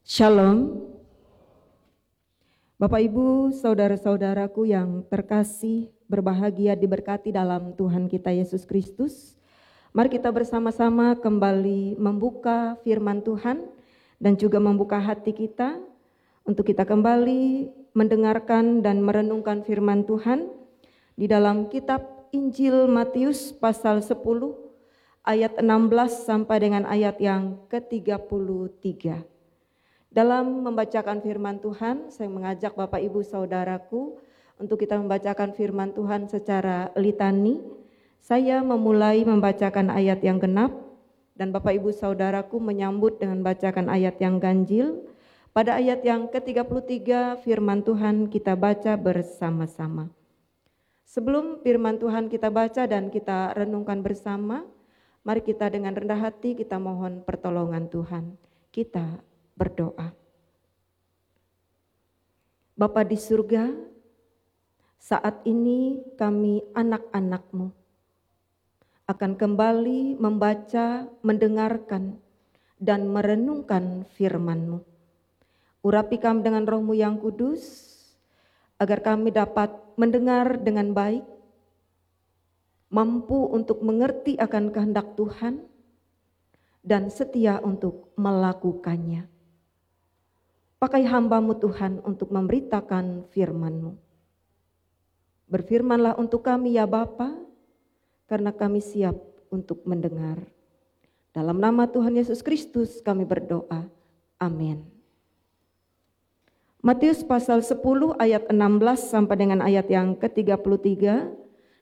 Shalom, Bapak Ibu, saudara-saudaraku yang terkasih, berbahagia diberkati dalam Tuhan kita Yesus Kristus. Mari kita bersama-sama kembali membuka firman Tuhan dan juga membuka hati kita untuk kita kembali mendengarkan dan merenungkan firman Tuhan di dalam kitab Injil Matius pasal 10 ayat 16 sampai dengan ayat yang ke-33. Dalam membacakan firman Tuhan, saya mengajak Bapak Ibu Saudaraku untuk kita membacakan firman Tuhan secara litani. Saya memulai membacakan ayat yang genap dan Bapak Ibu Saudaraku menyambut dengan bacakan ayat yang ganjil. Pada ayat yang ke-33 firman Tuhan kita baca bersama-sama. Sebelum firman Tuhan kita baca dan kita renungkan bersama, mari kita dengan rendah hati kita mohon pertolongan Tuhan. Kita berdoa. Bapa di surga, saat ini kami anak-anak-Mu akan kembali membaca, mendengarkan, dan merenungkan firman-Mu. Urapi kami dengan Roh-Mu yang kudus, agar kami dapat mendengar dengan baik, mampu untuk mengerti akan kehendak Tuhan, dan setia untuk melakukannya. Pakai hamba-Mu Tuhan untuk memberitakan firman-Mu. Berfirmanlah untuk kami ya Bapa, karena kami siap untuk mendengar. Dalam nama Tuhan Yesus Kristus kami berdoa. Amin. Matius pasal 10 ayat 16 sampai dengan ayat yang ke-33.